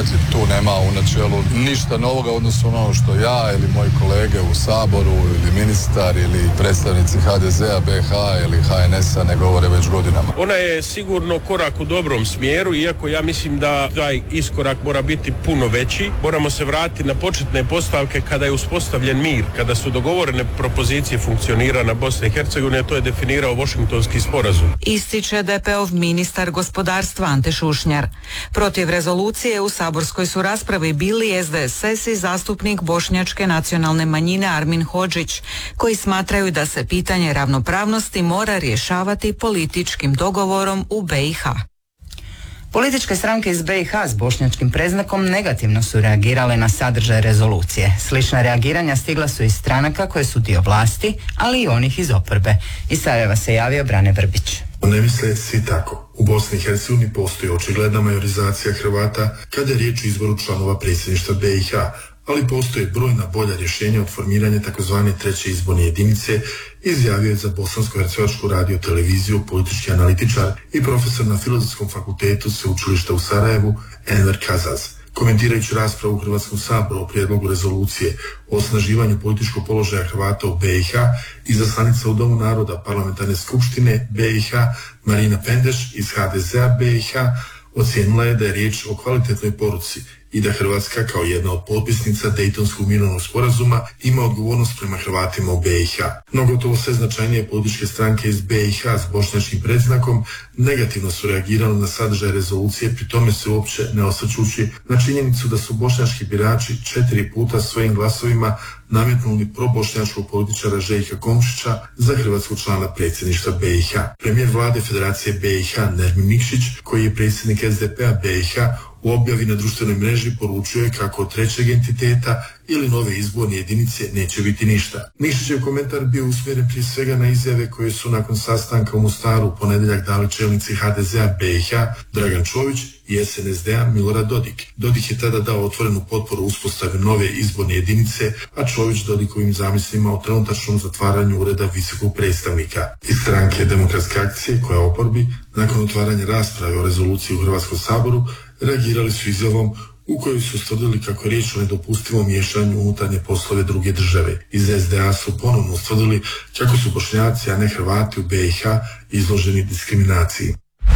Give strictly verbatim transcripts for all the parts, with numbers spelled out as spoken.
Dakle, tu nema u načelu ništa novoga u odnosu na ono što ja ili moji kolege u Saboru ili ministar ili predstavnici ha de zea, be ha ili ha en es a ne govore već godinama. Ona je sigurno korak u dobrom smjeru, iako ja mislim da taj iskorak mora biti puno veći. Moramo se vratiti na početne postavke kada je uspostavljen mir, kada su dogovorene propozicije funkcioniranja Bosne i Hercegovine, to je definirao Washingtonski sporazum. Ističe de pe ov ministar gospodarstva Ante Šušnjar. Protiv rezolucije u saborskoj su raspravi bili es de es es i zastupnik bošnjačke nacionalne manjine Armin Hodžić, koji smatraju da se pitanje ravnopravnosti mora rješavati političkim dogovorom u be i ha. Političke stranke iz be i ha s bošnjačkim predznakom negativno su reagirale na sadržaj rezolucije. Slična reagiranja stigla su iz stranaka koje su dio vlasti, ali i onih iz oporbe. Iz Sarajeva se javio Brane Vrbić. Ne misle svi tako. U Bosni i Hercegovini postoji očigledna majorizacija Hrvata kada je riječ o izboru članova predsjedništva be i ha, ali postoje brojna bolja rješenja od formiranja takozvane treće izborne jedinice, izjavio je za Bosansko-hercegovačku radio televiziju politički analitičar i profesor na Filozofskom fakultetu Sveučilišta u Sarajevu Enver Kazaz. Komentirajući raspravu u Hrvatskom saboru o prijedlogu rezolucije o osnaživanju političkog položaja Hrvata u be i ha, izaslanica u Domu naroda Parlamentarne skupštine be i ha Marina Pendeš iz ha de zea be i ha ocijenila je da je riječ o kvalitetnoj poruci i da Hrvatska kao jedna od potpisnica Dejtonskog mirovnog sporazuma ima odgovornost prema Hrvatima u be i ha. No gotovo sve značajnije političke stranke iz be i ha s bošnjačkim predznakom negativno su reagirali na sadržaj rezolucije, pri tome se uopće ne osvrćući na činjenicu da su bošnjački birači četiri puta svojim glasovima nametnuli probošnjačkog političara Željka Komšića za hrvatskog člana predsjedništva be i ha. Premijer vlade Federacije be i ha Nermin Nikšić, koji je predsjednik es de pe-a be i ha, u objavi na društvenoj mreži poručuje kako od trećeg entiteta ili nove izborne jedinice neće biti ništa. Nikšićev komentar bio usmjeren prije svega na izjave koje su nakon sastanka u Mostaru u ponedjeljak dali čelnici ha de zea be i ha Dragan Čović i es en es de-a Milorad Dodik. Dodik je tada dao otvorenu potporu uspostavi nove izborne jedinice, a Čović Dodikovim zamislima o trenutačnom zatvaranju ureda visokog predstavnika. Iz stranke Demokratske akcije, koja je oporbi, nakon otvaranja rasprave o rezoluciji u Hrvatskom saboru, reagirali su izjavom u kojoj su ustvrdili kako je riječ o nedopustivom miješanju unutarnje poslove druge države. Iz es de a su ponovno ustvrdili kako su Bošnjaci, a ne Hrvati u be i ha izloženi diskriminaciji.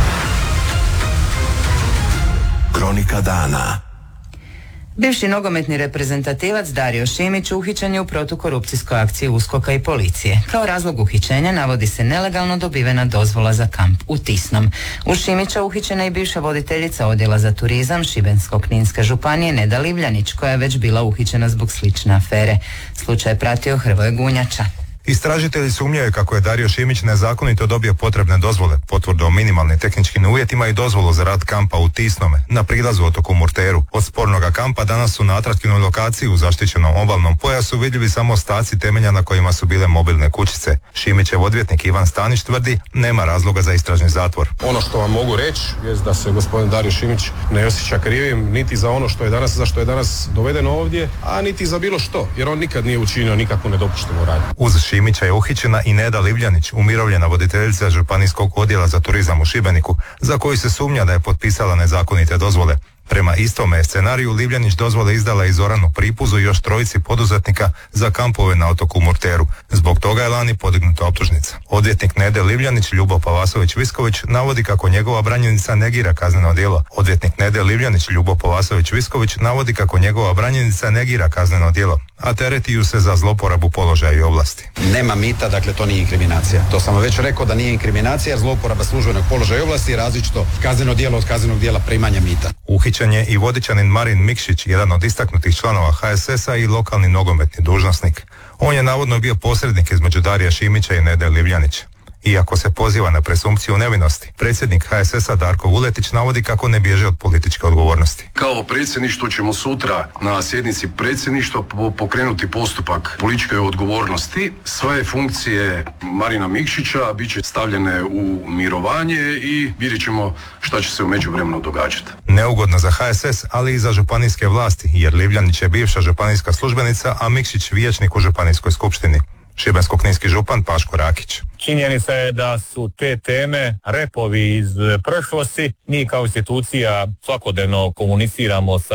Kronika dana. Bivši nogometni reprezentativac Dario Šimić uhićen je u protukorupcijskoj akciji uskoka i policije. Kao razlog uhićenja navodi se nelegalno dobivena dozvola za kamp u Tisnom. Uz Šimića uhićena je i bivša voditeljica odjela za turizam Šibensko-kninske županije Neda Livljanić, koja je već bila uhićena zbog slične afere. Slučaj je pratio Hrvoje Gunjača. Istražitelji sumnjaju kako je Dario Šimić nezakonito dobio potrebne dozvole, potvrdu o minimalnim tehničkim uvjetima i dozvolu za rad kampa u Tisnome, na prilazu otoku Murteru. Od spornoga kampa danas su na atraktivnoj lokaciji u zaštićenom obalnom pojasu vidljivi samo ostaci temelja na kojima su bile mobilne kućice. Šimićev odvjetnik Ivan Stanić tvrdi nema razloga za istražni zatvor. Ono što vam mogu reći je da se gospodin Dario Šimić ne osjeća krivim niti za ono što je danas, za što je danas doveden ovdje, a niti za bilo što, jer on nikad nije učinio nikakvu nedopuštenu radnju. Uz Šimića je uhićena i Neda Livljanić, umirovljena voditeljica županijskog odjela za turizam u Šibeniku, za koju se sumnja da je potpisala nezakonite dozvole. Prema istome scenariju Livljanić dozvole izdala i Zoranu Pripuzu i još trojici poduzetnika za kampove na otoku Murteru. Zbog toga je lani podignuta optužnica. Odvjetnik Nede Livljanić, Ljubo Pavasović-Visković, navodi kako njegova branjenica negira kazneno djelo. Odvjetnik Nede Livljanić, Ljubo Pavasović-Visković, navodi kako njegova branjenica negira kazneno djelo, a tereti ju se za zloporabu položaja i ovlasti. Nema mita, dakle to nije inkriminacija. To sam vam već rekao da nije inkriminacija, jer zloporaba službenog položaja i ovlasti je različito kazneno djelo od kaznenog djela primanja mita. Uhićen je i vodičanin Marin Mikšić, jedan od istaknutih članova ha es es a i lokalni nogometni dužnosnik. On je navodno bio posrednik između Darija Šimića i Nede Livljanić. Iako se poziva na presumpciju nevinosti, predsjednik ha es es a Darko Vuletić navodi kako ne bježe od političke odgovornosti. Kao predsjedništvo ćemo sutra na sjednici predsjedništva pokrenuti postupak političke odgovornosti. Sve funkcije Marina Mikšića bit će stavljene u mirovanje i vidjet ćemo šta će se u međuvremenu događati. Neugodno za ha es es, ali i za županijske vlasti, jer Livljanić je bivša županijska službenica, a Mikšić vijećnik u županijskoj skupštini. Šibensko-kninski župan Paško Rakić. Činjenica je da su te teme repovi iz prošlosti. Mi kao institucija svakodnevno komuniciramo sa